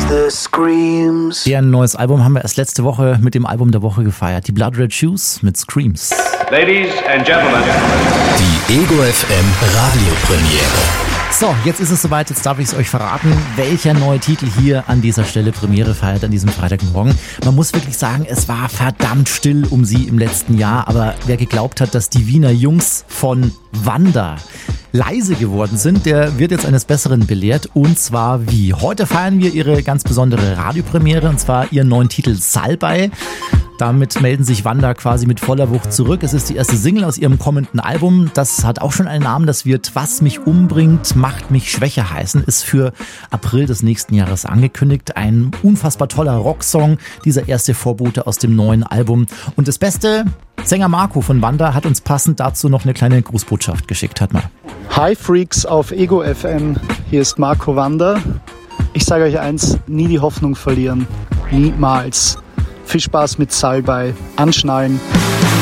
the screams. Deren neues Album haben wir erst letzte Woche mit dem Album der Woche gefeiert. Die Blood Red Shoes mit Screams. Ladies and Gentlemen. Die Ego FM Radiopremiere. So, jetzt ist es soweit, jetzt darf ich es euch verraten, welcher neue Titel hier an dieser Stelle Premiere feiert an diesem Freitagmorgen. Man muss wirklich sagen, es war verdammt still um sie im letzten Jahr, aber wer geglaubt hat, dass die Wiener Jungs von Wanda leise geworden sind, der wird jetzt eines Besseren belehrt, und zwar wie. Heute feiern wir ihre ganz besondere Radiopremiere, und zwar ihren neuen Titel Salbei. Damit melden sich Wanda quasi mit voller Wucht zurück. Es ist die erste Single aus ihrem kommenden Album. Das hat auch schon einen Namen. Das wird Was mich umbringt, macht mich schwächer heißen. Ist für April des nächsten Jahres angekündigt. Ein unfassbar toller Rocksong. Dieser erste Vorbote aus dem neuen Album. Und das Beste, Sänger Marco von Wanda hat uns passend dazu noch eine kleine Grußbotschaft geschickt. Hört mal. Hi Freaks auf Ego FM. Hier ist Marco Wanda. Ich sage euch eins, nie die Hoffnung verlieren. Niemals. Viel Spaß mit Salbei. Anschnallen.